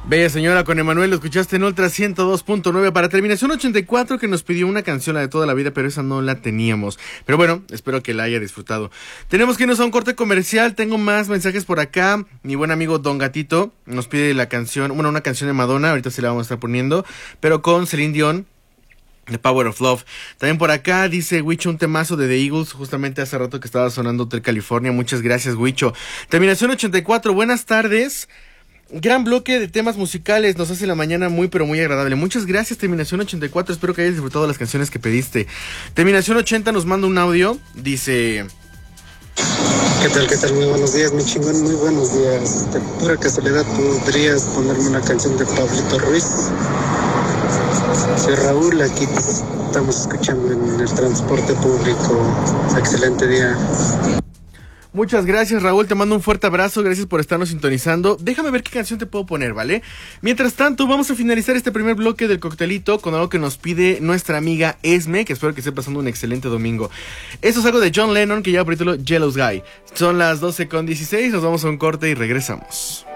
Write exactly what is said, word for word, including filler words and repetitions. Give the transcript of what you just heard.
Bella Señora con Emanuel, lo escuchaste en Ultra ciento dos punto nueve para terminación ochenta y cuatro, que nos pidió una canción, la de toda la vida, pero esa no la teníamos. Pero bueno, espero que la haya disfrutado. Tenemos que irnos a un corte comercial, tengo más mensajes por acá. Mi buen amigo Don Gatito nos pide la canción, bueno, una canción de Madonna, ahorita se la vamos a estar poniendo, pero con Celine Dion, The Power of Love. También por acá dice Huicho un temazo de The Eagles, justamente hace rato que estaba sonando Hotel California. Muchas gracias, Huicho. Terminación ochenta y cuatro, buenas tardes. Gran bloque de temas musicales, nos hace la mañana muy pero muy agradable. Muchas gracias, Terminación ochenta y cuatro, espero que hayas disfrutado las canciones que pediste. Terminación ochenta nos manda un audio, dice... ¿Qué tal, qué tal? Muy buenos días, mi chingón, muy buenos días. De pura casualidad, ¿podrías ponerme una canción de Pablito Ruiz? Soy Raúl, aquí estamos escuchando en el transporte público. Excelente día. Muchas gracias, Raúl, te mando un fuerte abrazo, gracias por estarnos sintonizando. Déjame ver qué canción te puedo poner, ¿vale? Mientras tanto, vamos a finalizar este primer bloque del coctelito con algo que nos pide nuestra amiga Esme, que espero que esté pasando un excelente domingo. Esto es algo de John Lennon, que lleva por título Jealous Guy. Son las doce con dieciséis, nos vamos a un corte y regresamos.